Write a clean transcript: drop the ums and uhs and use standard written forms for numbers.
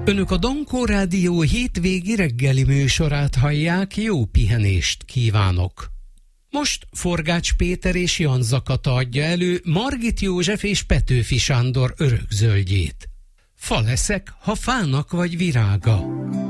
Önök a Dankó Rádió hétvégi reggeli műsorát hallják, jó pihenést kívánok! Most Forgács Péter és Jan Zakata adja elő Margit József és Petőfi Sándor örökzöldjét. Fa leszek, ha fának vagy virága.